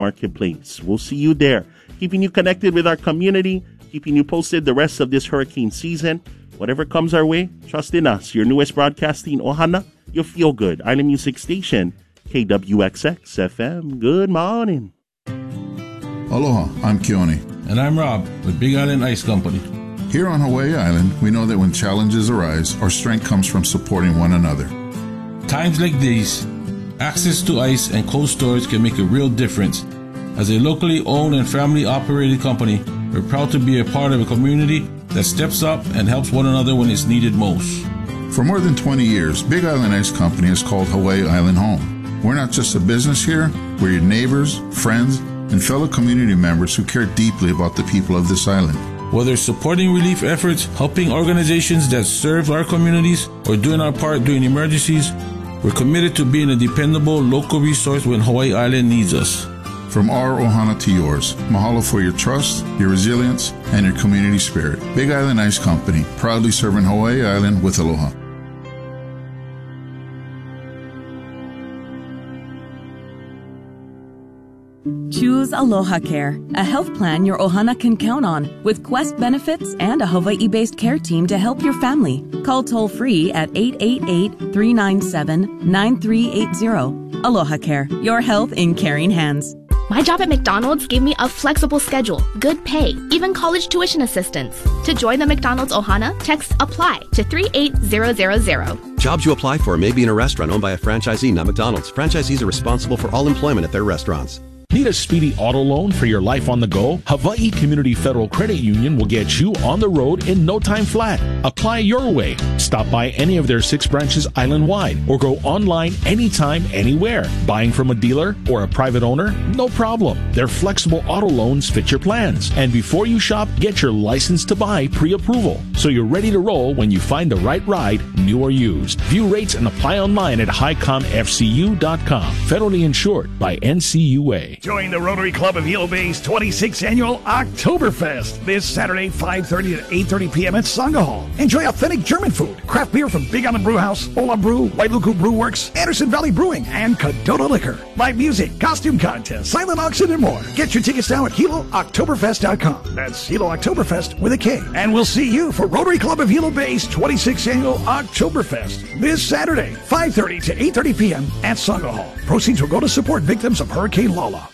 Marketplace. We'll see you there, keeping you connected with our community, keeping you posted the rest of this hurricane season. Whatever comes our way, trust in us. Your newest broadcasting Ohana, your feel good Island Music Station, KWXX FM. Good morning. Aloha, I'm Keone. And I'm Rob with Big Island Ice Company. Here on Hawaii Island, we know that when challenges arise, our strength comes from supporting one another. Times like these, access to ice and cold storage can make a real difference. As a locally owned and family-operated company, we're proud to be a part of a community that steps up and helps one another when it's needed most. For more than 20 years, Big Island Ice Company has called Hawaii Island home. We're not just a business here, we're your neighbors, friends, and fellow community members who care deeply about the people of this island. Whether supporting relief efforts, helping organizations that serve our communities, or doing our part during emergencies, we're committed to being a dependable local resource when Hawaii Island needs us. From our Ohana to yours, mahalo for your trust, your resilience, and your community spirit. Big Island Ice Company, proudly serving Hawaii Island with aloha. Choose Aloha Care, a health plan your ohana can count on, with Quest benefits and a Hawaii-based care team to help your family. Call toll-free at 888-397-9380. Aloha Care, your health in caring hands. My job at McDonald's gave me a flexible schedule, good pay, even college tuition assistance. To join the McDonald's Ohana, text APPLY to 38000. Jobs you apply for may be in a restaurant owned by a franchisee, not McDonald's. Franchisees are responsible for all employment at their restaurants. Need a speedy auto loan for your life on the go? Hawaii Community Federal Credit Union will get you on the road in no time flat. Apply your way. Stop by any of their 6 branches island-wide or go online anytime, anywhere. Buying from a dealer or a private owner? No problem. Their flexible auto loans fit your plans. And before you shop, get your license to buy pre-approval, so you're ready to roll when you find the right ride, new or used. View rates and apply online at highcomfcu.com. Federally insured by NCUA. Join the Rotary Club of Hilo Bay's 26th annual Oktoberfest this Saturday, 5:30 to 8:30 p.m. at Sangha Hall. Enjoy authentic German food, craft beer from Big Island Brew House, Ola Brew, Wailuku Brew Works, Anderson Valley Brewing, and Cadota Liquor. Live music, costume contest, silent auction, and more. Get your tickets now at HiloOktoberfest.com. That's Hilo Oktoberfest with a K. And we'll see you for Rotary Club of Hilo Bay's 26th annual Oktoberfest this Saturday, 5:30 to 8:30 p.m. at Sangha Hall. Proceeds will go to support victims of Hurricane Lala.